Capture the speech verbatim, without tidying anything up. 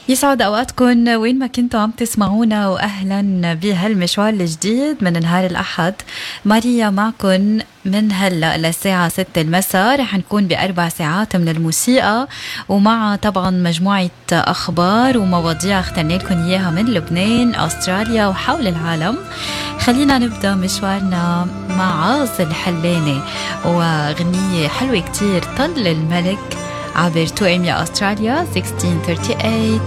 يسعد أوقاتكم وين ما كنتوا عم تسمعونا، وأهلا بهالمشوار الجديد من نهار الأحد. ماريا معكم من هلأ للساعة ستة المساء. رح نكون بأربع ساعات من الموسيقى، ومع طبعا مجموعة أخبار ومواضيع اخترنا لكم إياها من لبنان، أستراليا وحول العالم. خلينا نبدأ مشوارنا مع عاص الحلاني وغنية حلوة كتير، طل الملك عبر تو ام يا أستراليا ستة عشر ثمانية وثلاثين.